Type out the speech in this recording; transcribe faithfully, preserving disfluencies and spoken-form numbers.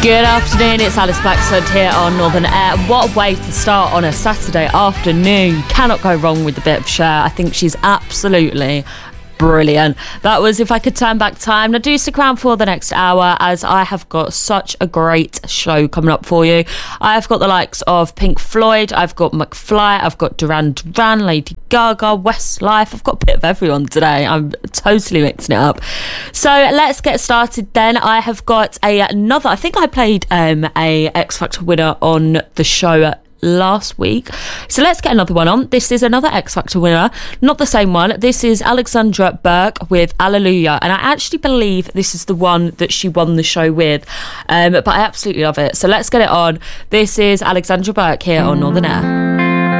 Good afternoon, it's Alice Blackstock here on Northern Air. What a way to start on a Saturday afternoon. You cannot go wrong with a bit of Cher. I think she's absolutely brilliant. That was If I Could Turn Back Time. Now do stick around for the next hour, as I have got such a great show coming up for you. I have got the likes of Pink Floyd, I've got McFly, I've got Duran Duran, Lady Gaga, Westlife. I've got a bit of everyone today. I'm totally mixing it up. So let's get started then. I have got a, another, I think I played um, a X Factor winner on the show last week, so let's get another one on. This is another X Factor winner, not the same one. This is Alexandra Burke with Alleluia, and I actually believe this is the one that she won the show with, um, but I absolutely love it. So let's get it on. This is Alexandra Burke here on Northern Air.